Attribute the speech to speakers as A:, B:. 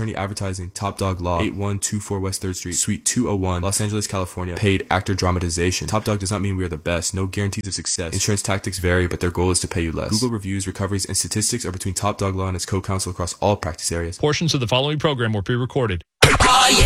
A: Attorney Advertising, Top Dog Law, 8124 West 3rd Street, Suite 201, Los Angeles, California. Paid actor dramatization. Top Dog does not mean we are the best. No guarantees of success. Insurance tactics vary, but their goal is to pay you less. Google reviews, recoveries, and statistics are between Top Dog Law and its co-counsel across all practice areas.
B: Portions of the following program were pre-recorded.